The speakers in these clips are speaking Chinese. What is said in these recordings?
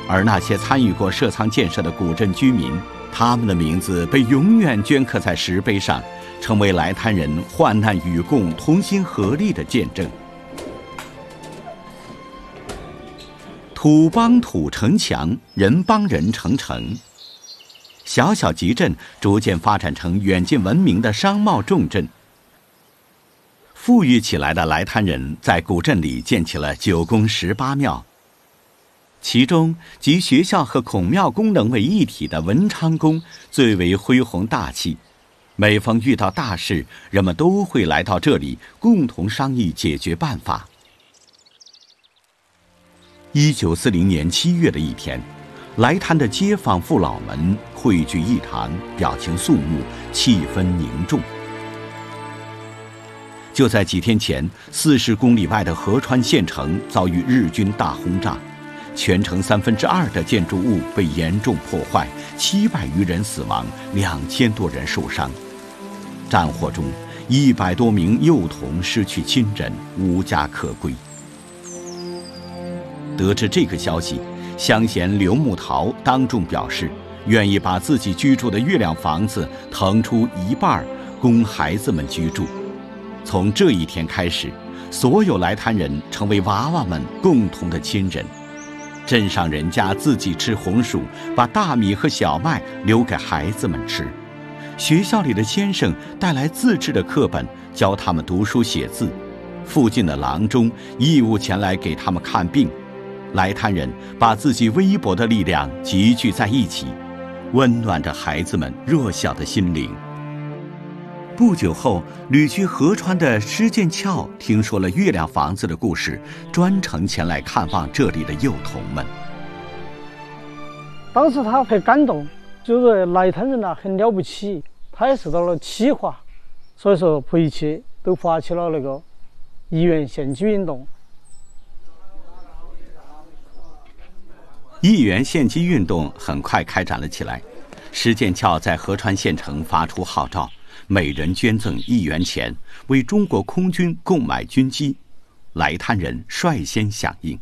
而那些参与过社仓建设的古镇居民，他们的名字被永远镌刻在石碑上，成为来滩人患难与共、同心合力的见证。土帮土成墙，人帮人成城。小小集镇逐渐发展成远近闻名的商贸重镇。富裕起来的来滩人在古镇里建起了9宫18庙，其中集学校和孔庙功能为一体的文昌宫最为恢宏大气。每逢遇到大事，人们都会来到这里共同商议解决办法。1940年7月的一天，来滩的街坊父老们汇聚一堂，表情肃穆，气氛凝重。就在几天前，40公里外的合川县城遭遇日军大轰炸，全城2/3的建筑物被严重破坏，700余人死亡，2000多人受伤。战火中，100多名幼童失去亲人，无家可归。得知这个消息，乡贤刘木桃当众表示，愿意把自己居住的月亮房子腾出一半，供孩子们居住。从这一天开始，所有来滩人成为娃娃们共同的亲人。镇上人家自己吃红薯，把大米和小麦留给孩子们吃。学校里的先生带来自制的课本，教他们读书写字。附近的郎中义务前来给他们看病。来滩人把自己微薄的力量集聚在一起，温暖着孩子们弱小的心灵。不久后，旅居合川的施剑翘听说了月亮房子的故事，专程前来看望这里的幼童们。 当时他很感动，就是来滩人很了不起，他也受到了启发，所以说回去都发起了那个1元献祭运动。 1元献祭运动很快开展了起来。施剑翘在合川县城发出号召，每人捐赠1元钱，为中国空军购买军机。来滩人率先响应，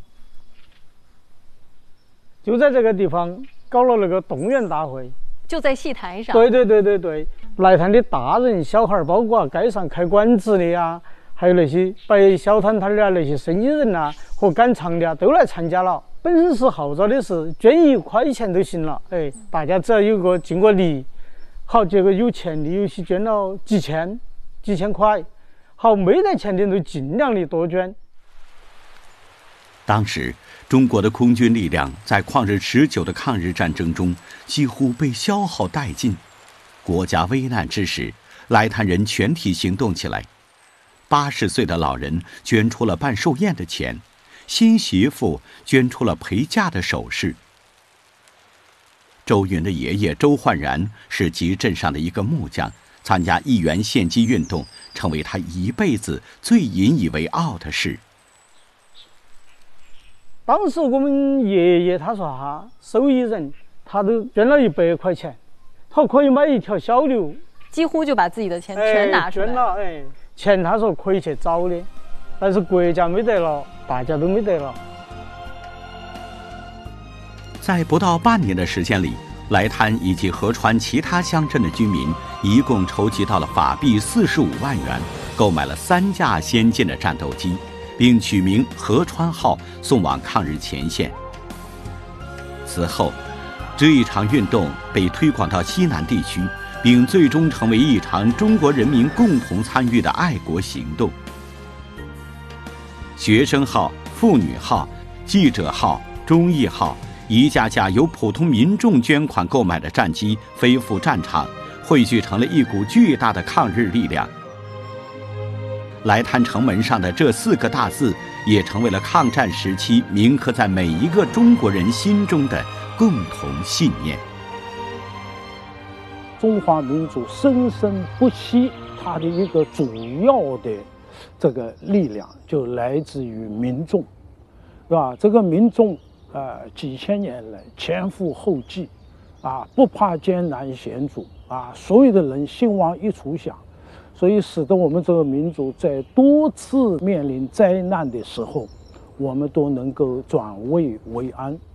就在这个地方搞了那个动员大会， 就在戏台上。 对，来滩的大人小孩，包括街上开馆子的呀，还有那些摆小摊摊的啊，那些生意人啊和赶场的啊，都来参加了。本身是号召的是捐1块钱都行了，大家只要有个尽个力。好，结果有钱的有些捐了几千块，好，没得钱的都尽量的多捐。 当时中国的空军力量在旷日持久的抗日战争中几乎被消耗殆尽，国家危难之时，来滩人全体行动起来。80岁的老人捐出了办寿宴的钱，新媳妇捐出了陪嫁的首饰。周云的爷爷周焕然是集镇上的一个木匠，参加1元献祭运动成为他一辈子最引以为傲的事。 当时我们爷爷他说手艺人，他都捐了100块钱，他可以买一条小牛， 几乎就把自己的钱全拿出来。 捐了，钱他说可以去找的，但是国家没得了，大家都没得了。 在不到半年的时间里，来滩以及合川其他乡镇的居民一共筹集到了法币45万元，购买了3架先进的战斗机，并取名合川号送往抗日前线。此后，这一场运动被推广到西南地区，并最终成为一场中国人民共同参与的爱国行动。学生号、妇女号、记者号、忠义号一架架由普通民众捐款购买的战机飞赴战场，汇聚成了一股巨大的抗日力量。来滩城门上的这4个大字，也成为了抗战时期铭刻在每一个中国人心中的共同信念。 中华民族生生不息，它的一个主要的这个力量就来自于民众，是吧？这个民众几千年来前赴后继，不怕艰难险阻，所有的人兴亡一处想，所以使得我们这个民族在多次面临灾难的时候，我们都能够转危为安。